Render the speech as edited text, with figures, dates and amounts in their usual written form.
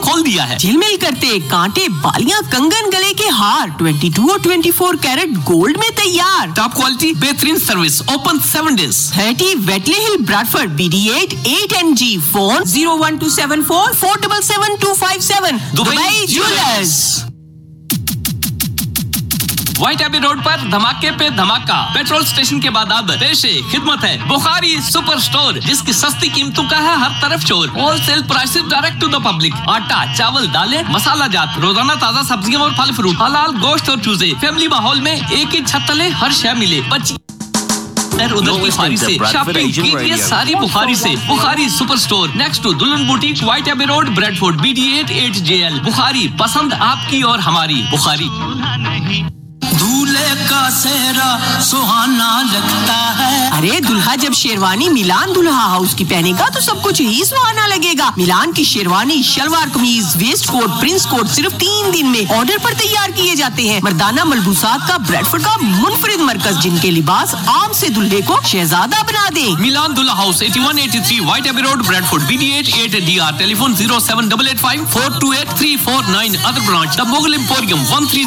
खोल दिया है। झिलमिल करते कांटे, बालियां, कंगन, गले के हार 22 और 24 कैरेट गोल्ड में तैयार। टॉप क्वालिटी, बेहतरीन सर्विस, ओपन 7 days। 30 वेटले हिल Bradford BD8 8NG। Phone 01274 477 257। Dubai jewellers. White AB road पर धमाके पे धमाका। पेट्रोल स्टेशन के बाद अब पेशे खिदमत है बुखारी सुपर स्टोर, जिसकी सस्ती कीमतों का है हर तरफ शोर। Wholesale prices direct to the public. आटा, चावल, दालें, मसाला जात, रोजाना ताजा सब्जियां और फल फ्रूट, हलाल गोश्त और चूजे। फैमिली माहौल में एक ही छत तले हर शय मिले। उधर की बुखारी से शॉपिंग कीजिए सारी बुखारी से। Bukhari super store next to दुल्हन boutique, white AB road, Bradford, BD8 8JL। Bukhari, पसंद आपकी और हमारी। बुखारी। दूल्हे का सेहरा सुहाना लगता है। अरे दुल्हा जब शेरवानी मिलान दुल्हा हाउस की पहनेगा तो सब कुछ ही सुहाना लगेगा। मिलान की शेरवानी, शलवार कमीज, वेस्ट कोट, प्रिंस कोट सिर्फ 3 दिन में ऑर्डर पर तैयार किए जाते हैं। मर्दाना मलबूसात का ब्रैडफोर्ड का मुनफरिद मरकज, जिनके लिबास आम से दुल्हे को शहजादा बना दे। मिलान दुल्हा house 8183 white AB road, Bradford, BD8 8DR। Telephone 07885 428 349। Other branch the Mughal emporium 13